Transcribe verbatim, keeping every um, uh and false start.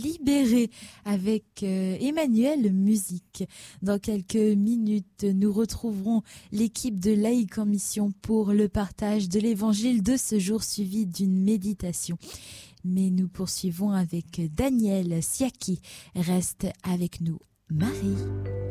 Libéré avec euh, Emmanuel Musique. Dans quelques minutes, nous retrouverons l'équipe de Laïcs en Mission pour le partage de l'évangile de ce jour suivi d'une méditation. Mais nous poursuivons avec Daniel Siaki. Reste avec nous, Marie.